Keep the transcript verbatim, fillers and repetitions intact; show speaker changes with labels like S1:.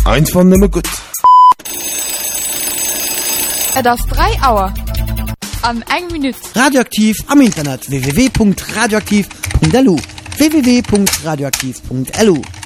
S1: einfach nimmer gut.
S2: Das drei Auer an eng Minute.
S3: Radioaktiv am Internet w w w punkt radioaktiv punkt l u w w w punkt radioaktiv punkt l u